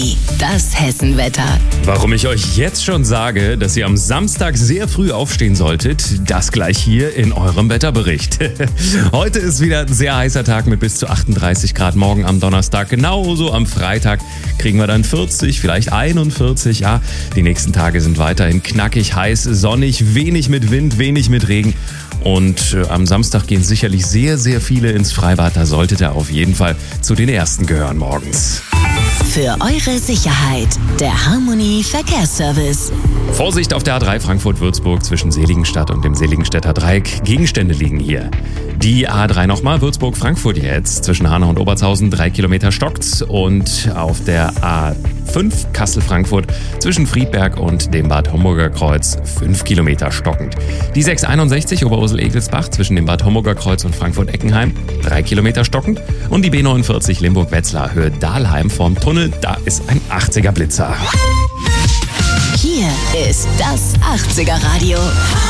Das Hessenwetter. Warum ich euch jetzt schon sage, dass ihr am Samstag sehr früh aufstehen solltet, das gleich hier in eurem Wetterbericht. Heute ist wieder ein sehr heißer Tag mit bis zu 38 Grad. Morgen am Donnerstag, genauso am Freitag kriegen wir dann 40, vielleicht 41. Ja, die nächsten Tage sind weiterhin knackig heiß, sonnig, wenig mit Wind, wenig mit Regen. Und am Samstag gehen sicherlich sehr, sehr viele ins Freibad. Da solltet ihr auf jeden Fall zu den Ersten gehören morgens. Für eure Sicherheit, der Harmony Verkehrsservice. Vorsicht auf der A3 Frankfurt-Würzburg zwischen Seligenstadt und dem Seligenstädter Dreieck. Gegenstände liegen hier. Die A3 nochmal, Würzburg-Frankfurt jetzt. Zwischen Hanau und Obertshausen 3 Kilometer stockt. Und auf der A5 Kassel-Frankfurt zwischen Friedberg und dem Bad Homburger Kreuz 5 Kilometer stockend. Die 661 Oberursel-Egelsbach zwischen dem Bad Homburger Kreuz und Frankfurt-Eckenheim 3 Kilometer stockend. Und die B49 Limburg-Wetzlar Höhe Dahlheim vorm Tunnel, da ist ein 80er Blitzer. Hier ist das 80er Radio.